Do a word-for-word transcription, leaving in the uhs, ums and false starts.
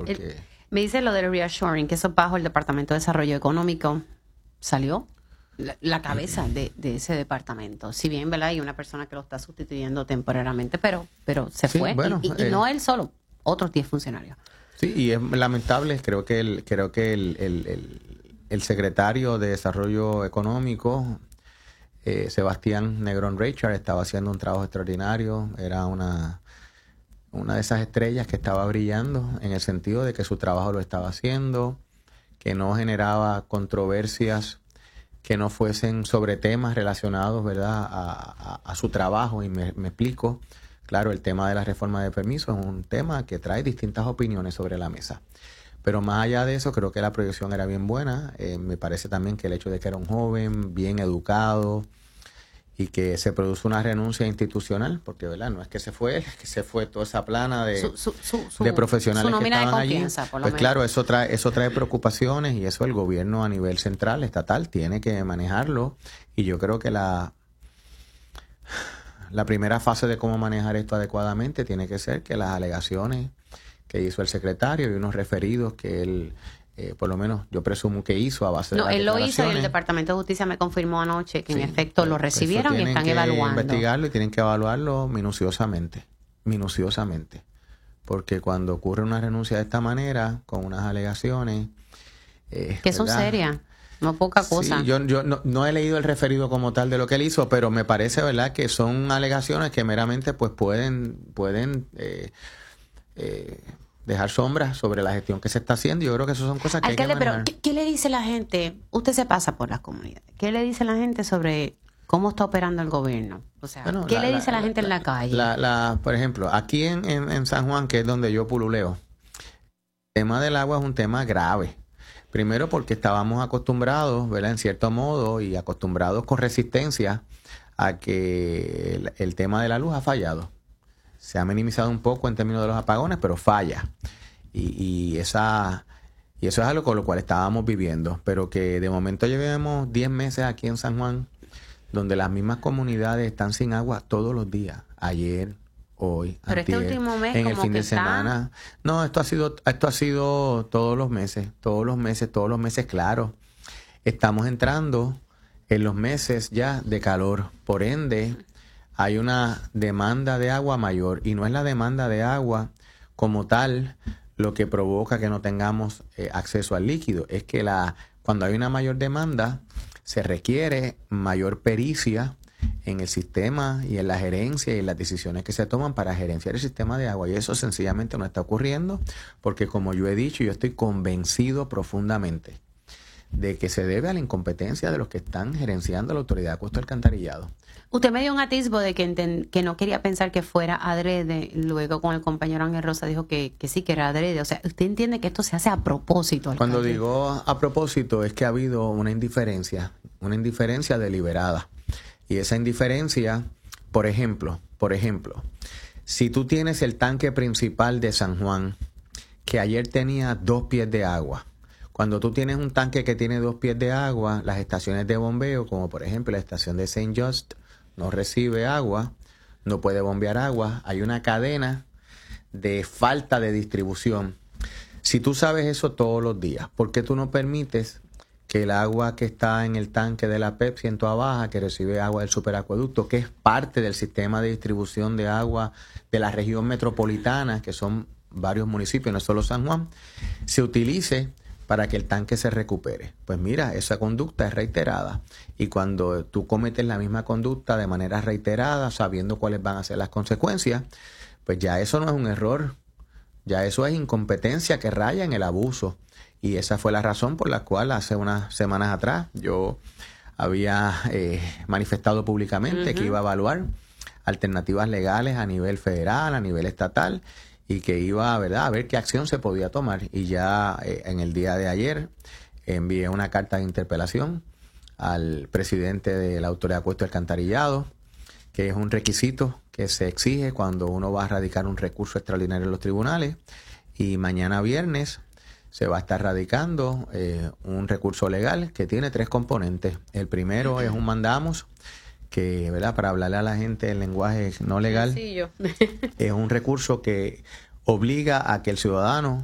porque... El, me dice lo del reassuring, que eso bajo el Departamento de Desarrollo Económico salió la, la cabeza de, de ese departamento. Si bien, ¿verdad? Hay una persona que lo está sustituyendo temporariamente, pero, pero se sí, fue. Bueno, y y, y eh, no él solo, otros diez funcionarios. Sí, y es lamentable, creo que el, creo que el, el, el, el secretario de Desarrollo Económico, eh, Sebastián Negrón Richard, estaba haciendo un trabajo extraordinario, era una, una de esas estrellas que estaba brillando en el sentido de que su trabajo lo estaba haciendo, que no generaba controversias que no fuesen sobre temas relacionados, ¿verdad?, a, a, a su trabajo, y me, me explico. Claro, el tema de la reforma de permisos es un tema que trae distintas opiniones sobre la mesa. Pero más allá de eso, creo que la proyección era bien buena. Eh, me parece también que el hecho de que era un joven, bien educado, y que se produce una renuncia institucional, porque ¿verdad? No es que se fue él, es que se fue toda esa plana de, su, su, su, su, de profesionales su que estaban de allí. Por lo pues menos. claro, eso trae, eso trae preocupaciones, y eso el gobierno a nivel central, estatal, tiene que manejarlo. Y yo creo que la... La primera fase de cómo manejar esto adecuadamente tiene que ser que las alegaciones que hizo el secretario y unos referidos que él, eh, por lo menos yo presumo que hizo a base no, de las él lo hizo, y el declaraciones. Departamento de Justicia me confirmó anoche que Sí, en efecto pues, lo recibieron pues y están que evaluando. investigarlo y tienen que evaluarlo minuciosamente, minuciosamente. Porque cuando ocurre una renuncia de esta manera, con unas alegaciones... Eh, que son ¿verdad? serias. No poca cosa. Sí, yo, yo no, no he leído el referido como tal de lo que él hizo, pero me parece, ¿verdad?, que son alegaciones que meramente pues pueden, pueden eh, eh, dejar sombras sobre la gestión que se está haciendo. Yo creo que eso son cosas que Alcalde, hay que manejar. pero ¿qué, ¿qué le dice la gente? Usted se pasa por las comunidades. ¿Qué le dice la gente sobre cómo está operando el gobierno? O sea, Bueno, ¿qué la, le dice la, la gente la, en la calle? La, la, por ejemplo, aquí en, en, en San Juan, que es donde yo pululeo, el tema del agua es un tema grave. Primero porque estábamos acostumbrados, ¿verdad?, en cierto modo, y acostumbrados con resistencia a que el, el tema de la luz ha fallado. Se ha minimizado un poco en términos de los apagones, pero falla. Y, y, esa, y eso es algo con lo cual estábamos viviendo. Pero que de momento llevemos diez meses aquí en San Juan, donde las mismas comunidades están sin agua todos los días. Ayer, hoy, pero antier, este último mes en el como fin que de está... semana. No, esto ha sido, esto ha sido todos los meses, todos los meses, todos los meses, claro. Estamos entrando en los meses ya de calor, por ende hay una demanda de agua mayor, y no es la demanda de agua como tal lo que provoca que no tengamos eh, acceso al líquido, es que la cuando hay una mayor demanda se requiere mayor pericia en el sistema y en la gerencia y en las decisiones que se toman para gerenciar el sistema de agua, y eso sencillamente no está ocurriendo porque, como yo he dicho, yo estoy convencido profundamente de que se debe a la incompetencia de los que están gerenciando la Autoridad de Acuesto Alcantarillado. Usted me dio un atisbo de que, enten, que no quería pensar que fuera adrede. Luego con el compañero Ángel Rosa dijo que, que sí, que era adrede. O sea, ¿usted entiende que esto se hace a propósito? Alcalde? Cuando digo a propósito es que ha habido una indiferencia, una indiferencia deliberada. Y esa indiferencia, por ejemplo, por ejemplo, si tú tienes el tanque principal de San Juan, que ayer tenía dos pies de agua, cuando tú tienes un tanque que tiene dos pies de agua, las estaciones de bombeo, como por ejemplo la estación de Saint Just, no recibe agua, no puede bombear agua, hay una cadena de falta de distribución. Si tú sabes eso todos los días, ¿por qué tú no permites que el agua que está en el tanque de la Pepsi en Toa Baja, que recibe agua del superacueducto, que es parte del sistema de distribución de agua de la región metropolitana, que son varios municipios, no es solo San Juan, se utilice para que el tanque se recupere? Pues mira, esa conducta es reiterada, y cuando tú cometes la misma conducta de manera reiterada, sabiendo cuáles van a ser las consecuencias, pues ya eso no es un error, ya eso es incompetencia que raya en el abuso. Y esa fue la razón por la cual hace unas semanas atrás yo había eh, manifestado públicamente uh-huh. que iba a evaluar alternativas legales a nivel federal, a nivel estatal, y que iba, ¿verdad?, a ver qué acción se podía tomar. Y ya eh, en el día de ayer envié una carta de interpelación al presidente de la Autoridad de Acuesto y Alcantarillado, que es un requisito que se exige cuando uno va a radicar un recurso extraordinario en los tribunales. Y mañana viernes se va a estar radicando eh, un recurso legal que tiene tres componentes. El primero es un mandamos, que, ¿verdad?, para hablarle a la gente en lenguaje no legal, es un recurso que obliga a que el ciudadano